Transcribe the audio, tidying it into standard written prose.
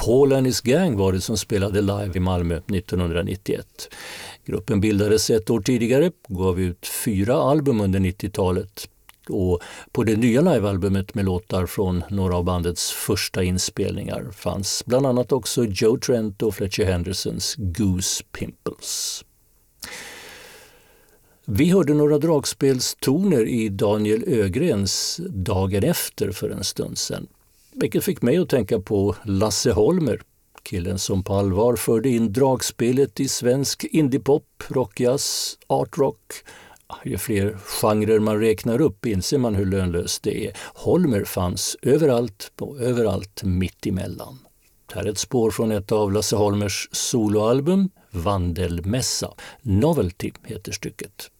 Paul and his Gang var det som spelade live i Malmö 1991. Gruppen bildades ett år tidigare, gav ut 4 album under 90-talet. Och på det nya livealbumet med låtar från några av bandets första inspelningar fanns bland annat också Joe Trent och Fletcher Hendersons Goose Pimples. Vi hörde några dragspelstoner i Daniel Ögrens Dagen efter för en stund sedan. Vilket fick mig att tänka på Lasse Holmer, killen som på allvar förde in dragspelet i svensk indiepop, rockjazz, artrock. Ju fler genrer man räknar upp inser man hur lönlöst det är. Holmer fanns överallt och överallt mitt emellan. Här är ett spår från ett av Lasse Holmers soloalbum, Vandelmässa. Novelty heter stycket.